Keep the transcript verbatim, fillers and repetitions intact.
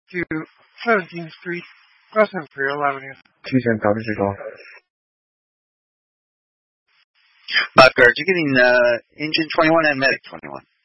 to seventeenth Street, West Imperial Avenue. two ten, copy, six all. Lifeguards, you're getting uh, Engine twenty-one and Medic twenty-one.